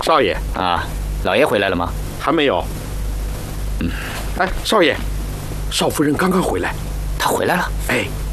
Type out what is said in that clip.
少爷啊，老爷回来了吗？ 还没有。哎，少爷，少夫人刚刚回来。 她回来了？ 哎。